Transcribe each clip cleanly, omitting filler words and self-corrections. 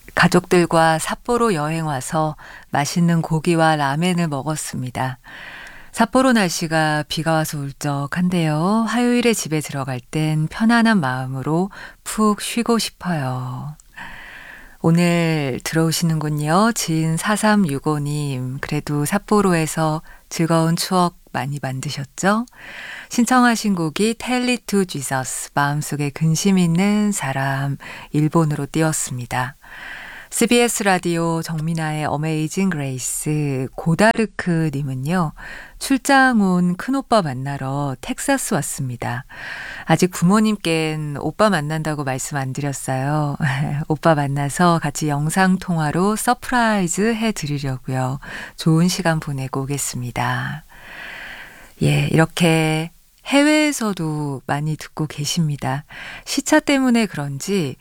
가족들과 삿포로 여행 와서 맛있는 고기와 라멘을 먹었습니다. 삿포로 날씨가 비가 와서 울적한데요. 화요일에 집에 들어갈 땐 편안한 마음으로 푹 쉬고 싶어요. 오늘 들어오시는군요. 지인 4365님. 그래도 삿포로에서 즐거운 추억 많이 만드셨죠? 신청하신 곡이 Tell It to Jesus, 마음속에 근심 있는 사람, 일본으로 띄웠습니다. CBS 라디오 정민아의 어메이징 그레이스 고다르크 님은요. 출장 온 큰오빠 만나러 텍사스 왔습니다. 아직 부모님껜 오빠 만난다고 말씀 안 드렸어요. 오빠 만나서 같이 영상통화로 서프라이즈 해드리려고요. 좋은 시간 보내고 오겠습니다. 예, 이렇게 해외에서도 많이 듣고 계십니다. 시차 때문에 그런지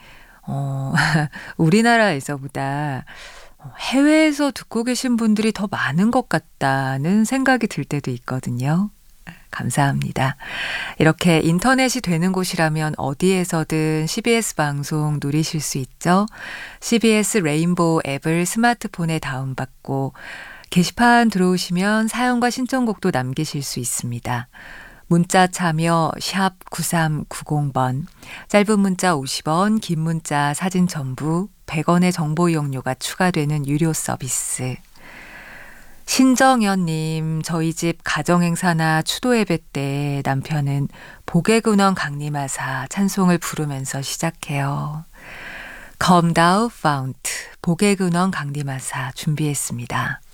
우리나라에서보다 해외에서 듣고 계신 분들이 더 많은 것 같다는 생각이 들 때도 있거든요. 감사합니다. 이렇게 인터넷이 되는 곳이라면 어디에서든 CBS 방송 누리실 수 있죠. CBS 레인보우 앱을 스마트폰에 다운받고 게시판 들어오시면 사연과 신청곡도 남기실 수 있습니다. 문자 참여 샵 9390번, 짧은 문자 50원, 긴 문자 사진 첨부 100원의 정보 이용료가 추가되는 유료 서비스. 신정연님, 저희 집 가정행사나 추도 예배 때 남편은 복의 근원 강림하사 찬송을 부르면서 시작해요. Come thou fount, 복의 근원 강림하사 준비했습니다.